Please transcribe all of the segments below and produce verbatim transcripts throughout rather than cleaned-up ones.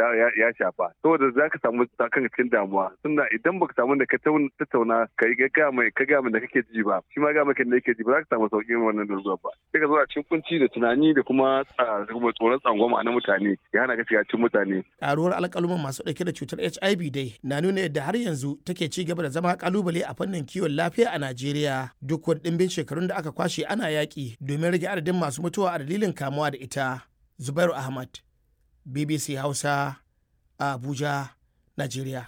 ya shafa. Saboda za ka samu kanka cikin damuwa. Tunda idan baka samu da ka tattauna ka ga mai ka ga mai da kake ji ba, shi ma ga maka da yake ji ba za ka samu sauƙin wannan daruruwa ba. Sai ka zo a cikin kunci da tunani da kuma tsoron tsangwama na mutane ya hana ka shiga cikin mutane. Ƙaruwar alƙaluman masu ɗauke da cutar H I V dai na nuna yadda har yanzu take ci gaba da zama ƙalubale a fannin kiwon lafiya a Najeriya. Duk wani ɗimbin shekarun da aka kwashe ana yaƙi domin rage adadin masu mutuwa a dalilin kamuwa da ita. Zubairu Ahmad, B B C Hausa, a Abuja, Najeriya.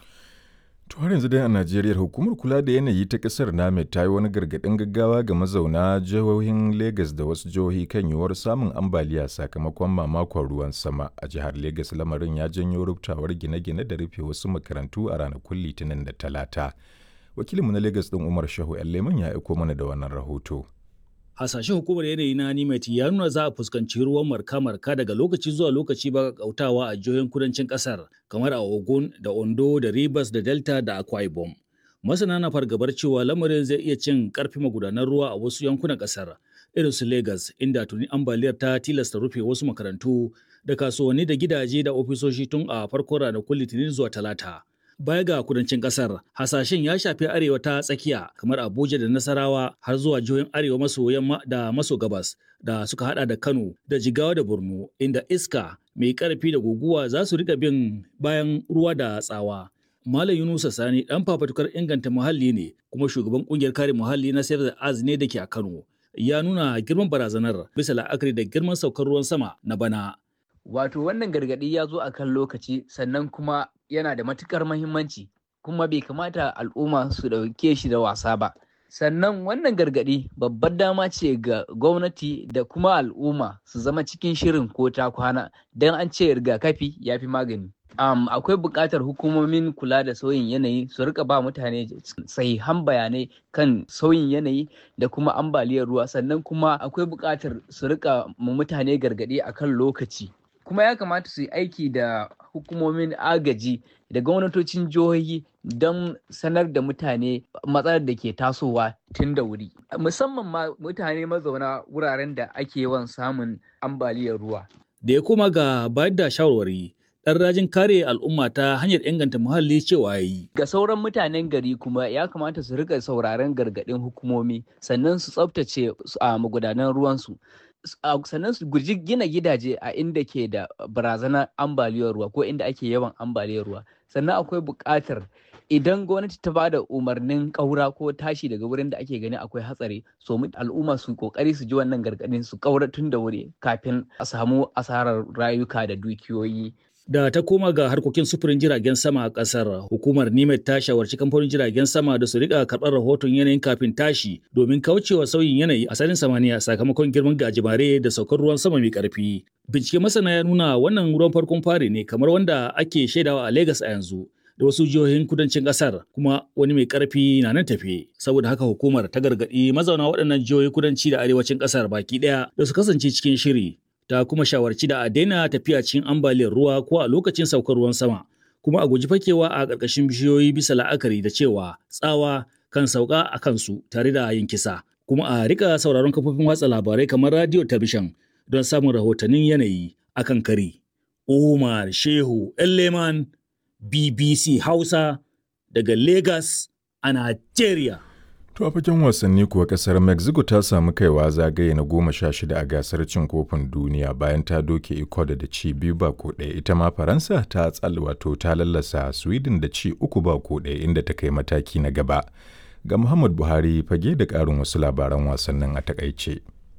To har yanzu dai a Najeriya hukumar kula da yanayi ta ƙasar NAMED ta yi wani gargaɗin gaggawa ga mazauna jihohin Legas da wasu jihohi kan yiwuwar samun ambaliya sakamakon mamakon ruwan sama. A jihar Legas lamarin ya janyo rubtawar gine-gine da rufe wasu makarantu a ranakun Litinin da Talata. Wakilinmu na Legas ɗin Umar Shehu Leman ya aiko mana da wannan rahoto. Hasashen hukumar yanayi na NIMET ya nuna za a fuskanci ruwan marka-marka daga lokaci zuwa lokaci ba kautawa a jihohin kudancin kasar kamar a Ogun da Ondo da Rivers da Delta da Akwa Ibom. Masana na fargabar cewa lamarin zai iya cin karfi magudanan ruwa a wasu yankunan kasar irin su Lagos inda tuni ambaliyar ta tilasta rufe wasu makarantu da kasuwanni da gidaje da ofisoshi tun a farkon ranakun Litinin zuwa Talata. Baya ga kudancin kasar, hasashen ya shafi arewa ta tsakiya kamar Abuja da Nasarawa har zuwa jihohin arewa maso yamma da maso gabas da suka hada da Kano da Jigawa da Borno inda iska mai karfi da guguwa za su rika bin bayan ruwa da tsawa. Malam Yunusa Sani dan fafatukar inganta muhalli ne kuma shugaban kungiyar kare muhalli na Save the Earth ne da ke a Kano. Ya nuna girman barazanar bisa la'akari da girman saukar ruwan sama na bana. Wato wannan gargaɗi ya zo a kan lokaci sannan kuma yana da matukar mahimmanci kuma bai kamata al'umma su ɗauke shi da wasa ba. Sannan wannan gargaɗi babbar dama ce ga gwamnati da kuma al'umma su zama cikin shirin ko ta kwana don an ce rigakafi ya fi magani. Um, akwai buƙatar hukumomin kula da sauyin yanayi su rika ba mutane sahihan bayanai kan sauyin yanayi da kuma ambaliyar ruwa sannan kuma akwai buƙatar su rika mu mutane gargaɗi akan lokaci. Kuma ya kamata su yi aiki da hukumomin agaji da gwamnatocin jihohi don sanar da mutane matsalar da ke tasowa tun da wuri. Musamman ma mutane mazauna wuraren da ake yawan samun ambaliyar ruwa. Da ya koma ga bayar da shawarwari, ɗan rajin kare al'umma ta hanyar inganta muhalli cewa yi. Ga sauran mutanen gari kuma ya kamata su rika sauraron gargaɗin hukumomi sannan su tsaftace a magudanan ruwansu. Sannan su guji gina gidaje a inda ke da barazanar ambaliyar ruwa ko inda ake yawan ambaliyar ruwa. Sannan akwai buƙatar idan gwamnati ta ba da umarnin ƙaura ko tashi daga wurin da ake gani akwai hatsari, so al'umma su kokari su ji wannan gargaɗin su ƙaura tun da wuri kafin a samu asarar rayuka da dukiyoyi. Da ta koma ga harkokin sufurin jiragen sama a ƙasar, hukumar NIMET ta shawarci kamfanin jiragen sama da su rika karɓar rahoton yanayin kafin tashi domin kaucewa sauyin yanayi a sararin samaniya sakamakon girman gajimare da saukar ruwan sama mai ƙarfi. Bincike masana ya nuna wannan ruwan farkon fari ne kamar wanda ake shaidawa a Legas a yanzu da wasu jihohin kudancin ƙasar kuma wani mai ƙarfi na nan tafe. Saboda haka hukumar ta gargaɗi mazauna waɗannan jihohin kudanci da arewacin ƙasar baki ɗaya da su kasance cikin shiri. Ta kuma shawarci da a daina tafiya cikin ambaliyar ruwa ko a lokacin saukar ruwan sama kuma a guji fakewa a ƙarƙashin bishiyoyi bisa la'akari da cewa tsawa kan sauka a kansu tare da yin kisa kuma a rika sauraron kafofin watsa labarai kamar radio talabishin don samun rahotannin yanayi akan kari. Umar Shehu Leman, B B C Hausa daga Lagos a Najeriya. To a fagen wasanni kuwa kasar Mexico ta samu kaiwa zagaye na goma sha shida a gasar cin kofin duniya bayan ta doke Ecuador da ci biyu ba ko ɗaya. Ita ma Faransa ta tsal wato ta lallasa Sweden da ci uku ba ko ɗaya inda ta kai mataki na gaba. Ga Muhammad Buhari fage da ƙarin wasu labaran wasannin a takaice.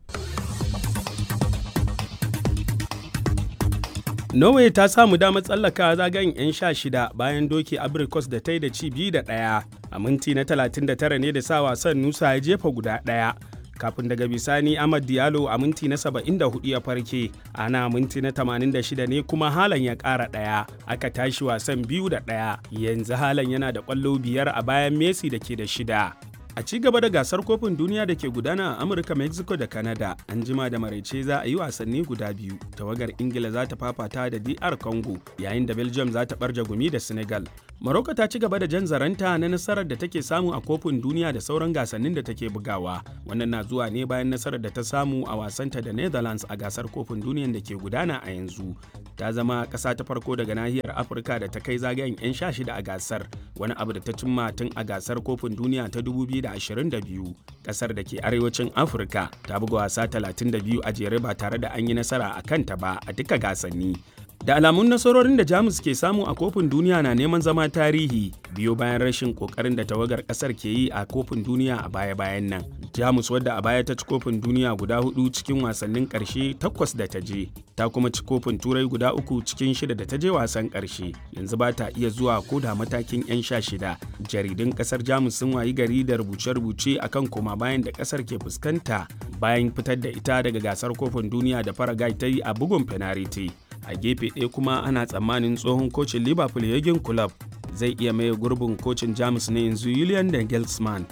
Norway ta samu damar tsallaka zagayen 'yan sha shida bayan doki Abrikos da ta yi da ci biyu da ɗaya. A minti na talatin da tara ne da sa wasan Nusa ya jefa guda ɗaya. Kafin daga bisani Amad Diallo a minti na saba'in da hudu ya farke. Ana minti na tamanin da shida ne kuma Haaland ya ƙara ɗaya. Aka tashi wasan biyu da ɗaya. Yanzu Haaland yana da ƙwallo biyar a bayan Messi da ke da shida. A ci gaba da gasar kofin duniya da ke gudana a Amurka, Mexico da Canada, an jima da maraice za a yi wasanni guda biyu. Tawagar Ingila za ta fafata da D R Congo, yayin da Belgium za ta ɓarje gumi da Senegal. Morocco ta ci gaba da jan zaranta na nasarar da take samu a kofin duniya da sauran gasannin da take bugawa. Wannan na zuwa ne bayan nasarar da ta samu a wasanta da Netherlands a gasar kofin duniyan da ke gudana a yanzu. Ta zama ƙasa ta farko daga nahiyar Afirka da ta kai zagayen 'yan sha shida a gasar, wani abu da ta cimma tun a gasar kofin duniya ta dubu biyu da ashirin da biyu. Ƙasar da ke arewacin Afirka ta buga wasa talatin da biyu a jere ba tare da an yi nasara a kanta ba a duka gasanni. Da alamun nasarorin da Jamus ke samu a kofin duniya na neman zama tarihi biyo bayan rashin kokarin da tawagar kasar ke yi a kofin duniya a baya-bayan nan. Jamus, wadda a baya ta ci kofin duniya guda hudu cikin wasannin karshe takwas da ta je, ta kuma ci kofin turai guda uku cikin shida da ta je wasan karshe. Yanzu ba ta iya zuwa ko da matakin 'yan sha shida. Jaridun kasar Jamus sun wayi gari da rubuce-rubuce akan koma bayan da kasar ke fuskanta bayan fitar da ita daga gasar kofin duniya da Paraguay ta yi a bugun fenariti. A gefe ɗaya kuma ana tsammanin tsohon kocin Liverpool Jurgen Klopp zai iya maye gurbin kocin Jamus na yanzu Julian Nagelsmann.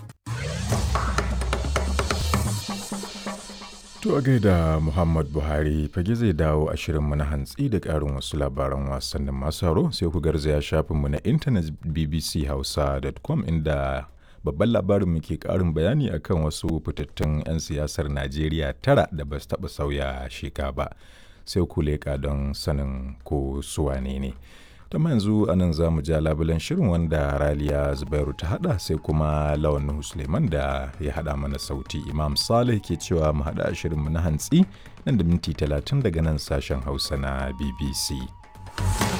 To a gaida Muhammad Buhari, fage zai dawo a shirinmu na hantsi da ƙarin wasu labaran wasannin masu haro sai ku garzaya shafinmu na intanet b b c hausa dot com inda babban labarin muke ƙarin bayani akan wasu fitattun 'yan siyasar Najeriya tara da ba su taɓa sauya sheka ba. Sai ku leƙa don sanin ko suwane ne. Ta yanzu anan za mu ja labulen shirin wanda Raliya Zubairu ta hada, sai kuma Lawan Suleiman da ya hada mana sauti. Imam Saleh ke cewa mu hada shirinmu na hantsi nan da minti talatin daga nan sashen Hausa na B B C.